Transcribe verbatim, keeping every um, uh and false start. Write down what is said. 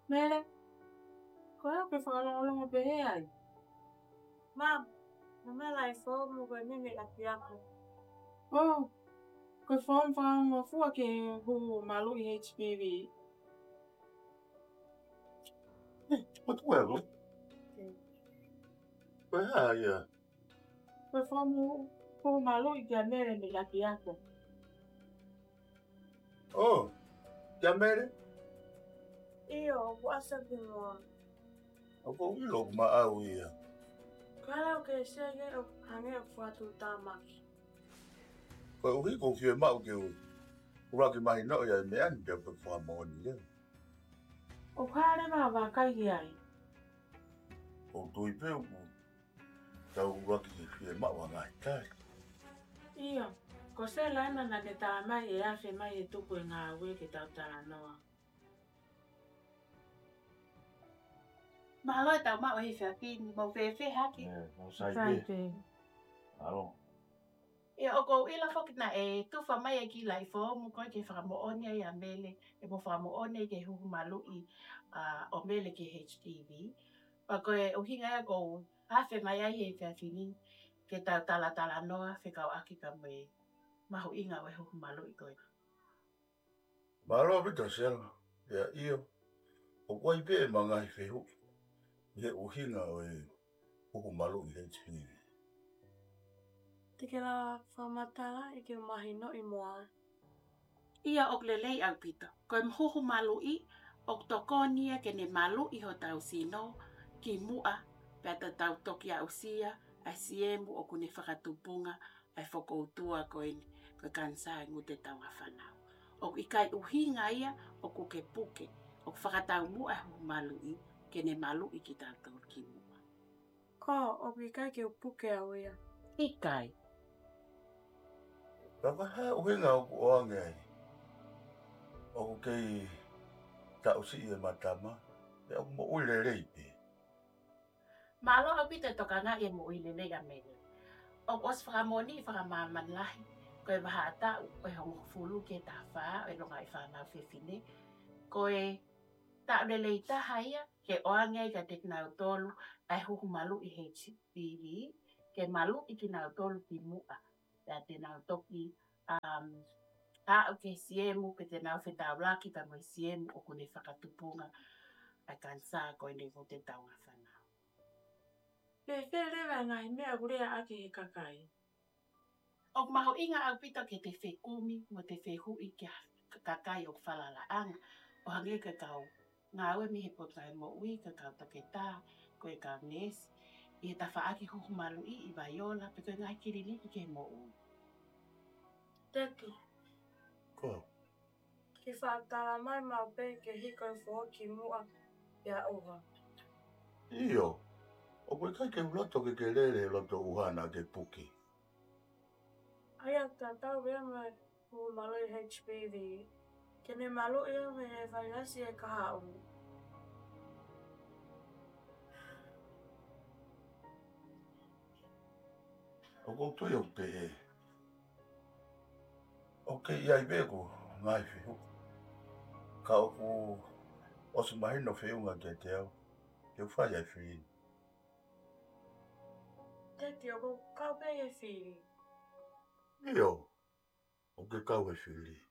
Mele, kwa pe whakalongo mo pehe ai? Mam, mama lai fo mo koe mimi la piako. Oh, koe whaam whaam fua ke hu malu i H P V. What well? Koe haa ia? Koe whaam hu, hu malu i kia mere me la piako. Oh, kia mere? Iyo, wasa bimoa. Ako ilo ma au ia. Kala o ke sege o hange o fuatu tamaki. Koe uhi ko fie mau ke u. Ura ki mahi no ia me ani te pe wha maoni ia. O kāre mā wākai ai. O tui pe u. Tau ura ki fie mau a ngai tai. Iyo, ko se laina na te tā mai e awhi mai e tupu e ngā ue ke tau tā noa. Mahalo e tau mau hei whiapini, mau whewhe haki. Mau sai Sai pe. pe. Alo. Ia o kou ila whoki na e tuwha mai e ki lai whomu koe ke whakamoone ai a mele, e mo whakamoone ke huhu malu i uh, o mele ke H P V. Pa koe o hinga e kou hawhe mai ai hei whiapini ke tau tala tala noa whekau aki ka moe mahu inga o e huhu malu i koe. Malo pita sel. Ia iyo. O koi pe e mangai whehu. Ie uhinga o e huku malu i H P V. Tike la whamatala i ke mahi no i moa. Ia ok lelei au pita. Koe mhuhu malu i, ok tokonia ke ne malu i ho tau sino, ki mua, peta tau toki au sia, ai siemu o kune whakatupunga, ai whakoutua koe ni, koe kansa ngu te tau whanau. Ok ikai uhinga ia, ok uke puke, ok whakatau mua hu malu i, ke ne malu i ki tātou ki mua. Ko, o kai ke upuke au ia. Ikai. Raka haa uhinga o ku oange ai. O ku kei tau si e matama. E o mo uile rei pe. Malo au pita toka nga e mo ile le a mele. Ok os whakamoni i whakamaman lahi, koe wahata e hongo fulu ke tā wha, e longa i whanau whiwhine, koe ta lele i taha ia, ke oange ka te kinau tolu, ai huhu malu i H P V, ke malu i kinau tolu ki mua. Pea te nau toki, um, a o ke siemu, ke te nau whetau laki pa mai siemu o kune whakatupunga, ai kansa koe ne vo te taunga whanau. Pe whe lewa ngai mea kurea aki he kakai. O maho inga au pita ke te whekumi, mo te whehui ki kakai o whalalaanga, o hange ka kau ngā ue mi he potai mo ui, ka kau take tā, koe kau nesi, i he tawhaaki huhu malu i i Vaiola, pe koe ngai kiriniki ke mo ui. Teki, Ko. ki whaatala mai mau pe ke hiko i fo ki mua ia oha. Iyo. O koe kai ke uloto ke ke lere loto uhana ke puki. Aia tā tau rea mai hu malu i H P V. Ke ne malu ia me he whainasi e kaha unu. O ko tui o pe e. O ke iai beku ngai whihu. Ka o ku osu mahi no whiunga ke te au. Ke whai ai whini. Teki, o ko kau pe e whiri. Iyo. O ke kau e whiri.